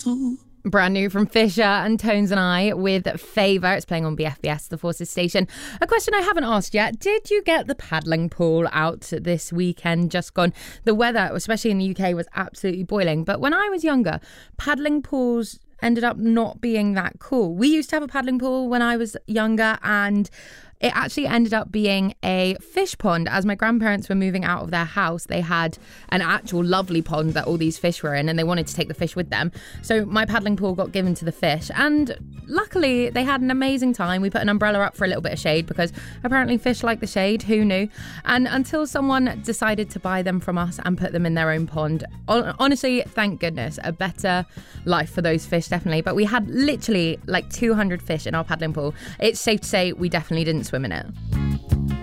Brand new from Fisher and Tones and I with Favour. It's playing on BFBS, the Forces station. A question I haven't asked yet. Did you get the paddling pool out this weekend just gone? The weather, especially in the UK, was absolutely boiling. But when I was younger, paddling pools ended up not being that cool. We used to have a paddling pool when I was younger, and it actually ended up being a fish pond. As my grandparents were moving out of their house, they had an actual lovely pond that all these fish were in, and they wanted to take the fish with them. So my paddling pool got given to the fish, and luckily they had an amazing time. We put an umbrella up for a little bit of shade because apparently fish like the shade. Who knew? And until someone decided to buy them from us and put them in their own pond. Honestly, thank goodness. A better life for those fish, definitely. But we had literally like 200 fish in our paddling pool. It's safe to say we definitely didn't swim in it.